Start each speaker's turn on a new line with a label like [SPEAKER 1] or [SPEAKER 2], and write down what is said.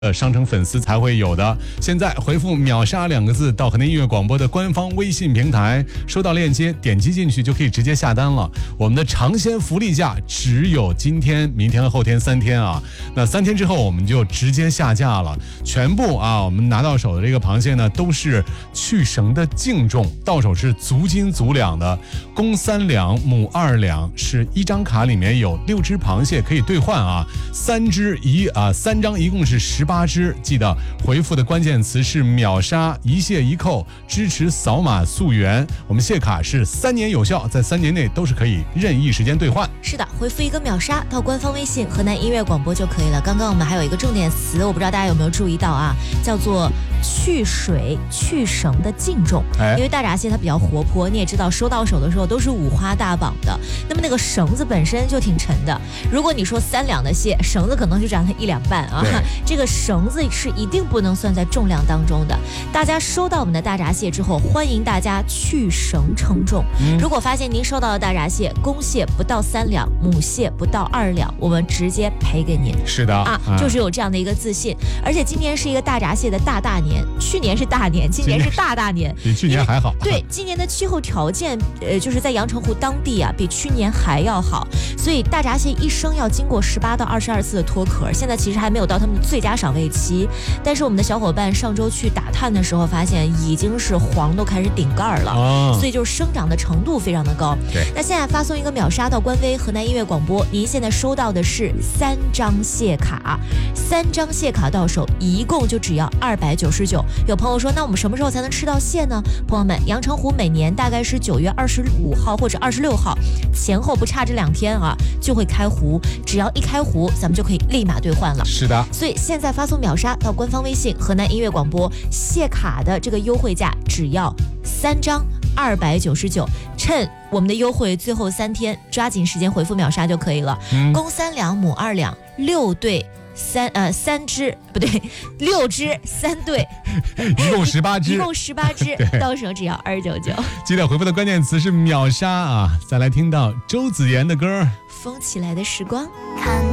[SPEAKER 1] 商城粉丝才会有的。现在回复秒杀2个字到河南音乐广播的官方微信平台，收到链接点击进去就可以直接下单了。我们的尝鲜福利价只有今天、明天和后天3天啊。那3天之后我们就直接下架了，全部我们拿到手的这个螃蟹呢都是去绳的净重，到手是足斤足两的，公3两母2两，是1张卡里面有6只螃蟹可以兑换啊，3张一共是18只，记得回复的关键词是秒杀，一蟹一扣，支持扫码溯源。我们蟹卡是3年有效，在3年内都是可以任意时间兑换。
[SPEAKER 2] 是的，回复一个秒杀到官方微信河南音乐广播就可以了。刚刚我们还有一个重点词，我不知道大家有没有注意到啊，叫做去水去绳的净重。因为大闸蟹它比较活泼，你也知道收到手的时候都是五花大绑的，那么那个绳子本身就挺沉的。如果你说3两的蟹，绳子可能就占了1两半啊。这个绳子是一定不能算在重量当中的。大家收到我们的大闸蟹之后，欢迎大家去绳称重。如果发现您收到的大闸蟹公蟹不到3两，母蟹不到2两，我们直接赔给您。
[SPEAKER 1] 是的
[SPEAKER 2] 就是有这样的一个自信。而且今年是一个大闸蟹的大年，去年是大年，今年是大年，
[SPEAKER 1] 比去年还好。
[SPEAKER 2] 对，今年的气候条件就是在阳澄湖当地比去年还要好，所以大闸蟹一生要经过18到22次的脱壳，现在其实还没有到他们的最佳赏味期。但是我们的小伙伴上周去打探的时候发现，已经是黄都开始顶盖了，所以就是生长的程度非常的高。那现在发送一个秒杀到官微河南音乐广播，您现在收到的是3张蟹卡，3张蟹卡到手一共就只要299。有朋友说，那我们什么时候才能吃到蟹呢？朋友们，阳澄湖每年大概是9月25号或者26号前后不差这2天就会开湖，只要一开湖咱们就可以立马兑换了。
[SPEAKER 1] 是的，
[SPEAKER 2] 所以现在发送秒杀到官方微信河南音乐广播，蟹卡的这个优惠价只要3张299，趁我们的优惠最后3天，抓紧时间回复秒杀就可以了。公3两母2两，6对3只不对，6只3对，
[SPEAKER 1] 一共18只，
[SPEAKER 2] 一共18只，到手只要299。
[SPEAKER 1] 记得回复的关键词是秒杀啊！再来听到周子妍的歌《
[SPEAKER 2] 疯起来的时光》。
[SPEAKER 3] 看